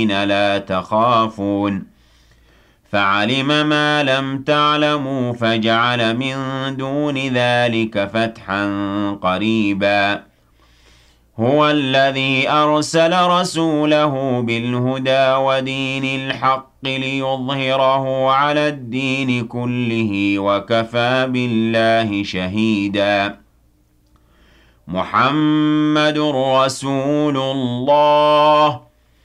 لا تخافون فعلم ما لم تعلموا فجعل من دون ذلك فتحا قريبا هو الذي أرسل رسوله بالهدى ودين الحق ليظهره على الدين كله وكفى بالله شهيدا محمد رسول الله